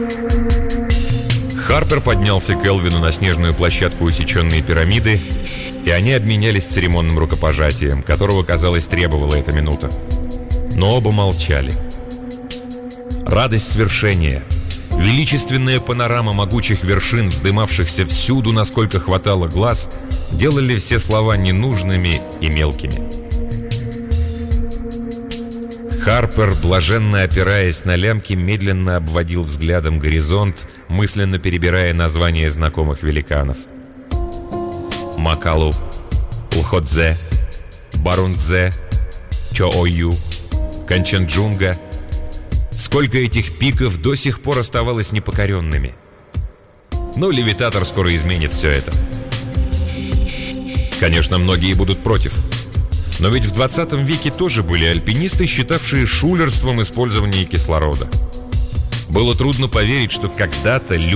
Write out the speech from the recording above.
Харпер поднялся к Элвину на снежную площадку усеченные пирамиды, и они обменялись церемонным рукопожатием, которого, казалось, требовала эта минута. Но оба молчали. Радость свершения, величественная панорама могучих вершин, вздымавшихся всюду, насколько хватало глаз, делали все слова ненужными и мелкими. Харпер, блаженно опираясь на лямки, медленно обводил взглядом горизонт, мысленно перебирая названия знакомых великанов. Макалу, Лходзе, Барундзе, Чоою, Канченджунга. Сколько этих пиков до сих пор оставалось непокоренными. Но левитатор скоро изменит все это. Конечно, многие будут против. Но ведь в 20 веке тоже были альпинисты, считавшие шулерством использование кислорода. Было трудно поверить, что когда-то